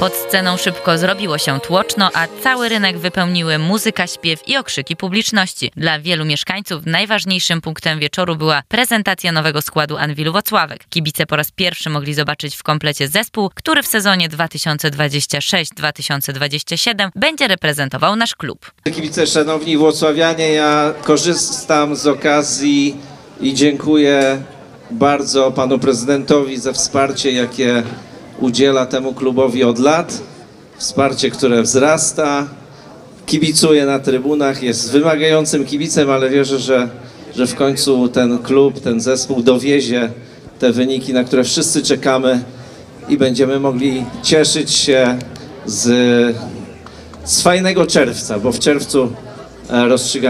Pod sceną szybko zrobiło się tłoczno, a cały rynek wypełniły muzyka, śpiew i okrzyki publiczności. Dla wielu mieszkańców najważniejszym punktem wieczoru była prezentacja nowego składu Anwilu Włocławek. Kibice po raz pierwszy mogli zobaczyć w komplecie zespół, który w sezonie 2026-2027 będzie reprezentował nasz klub. Kibice, szanowni włocławianie, ja korzystam z okazji i dziękuję bardzo panu prezydentowi za wsparcie, jakie udziela temu klubowi od lat. Wsparcie, które wzrasta, kibicuje na trybunach, jest wymagającym kibicem, ale wierzę, że w końcu ten klub, ten zespół dowiezie te wyniki, na które wszyscy czekamy i będziemy mogli cieszyć się z fajnego czerwca, bo w czerwcu rozstrzygamy